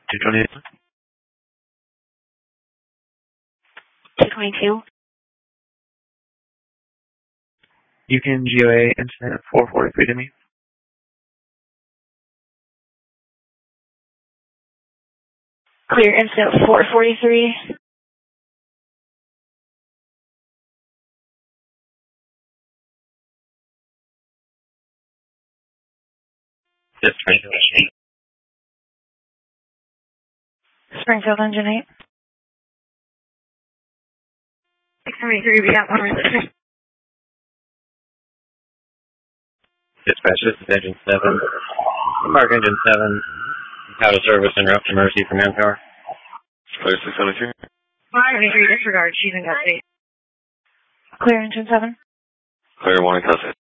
222. 222. Yukon GOA incident 443 to me. Clear incident 443. Springfield Engine 8. 673, we got one resistor. Dispatch, this is Engine 7. Mark Engine 7. Out of service, interrupt emergency from Manpower. Clear 672. 573, disregard, she's in custody. Clear Engine 7. Clear 1 in custody.